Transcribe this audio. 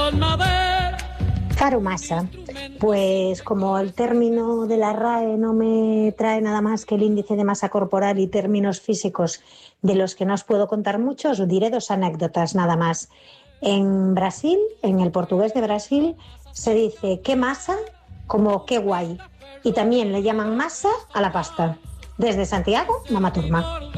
Caro masa, pues como el término de la RAE no me trae nada más que el índice de masa corporal y términos físicos de los que no os puedo contar mucho, os diré 2 anécdotas nada más. En Brasil, en el portugués de Brasil, se dice qué masa como qué guay y también le llaman masa a la pasta. Desde Santiago, Mama Turma.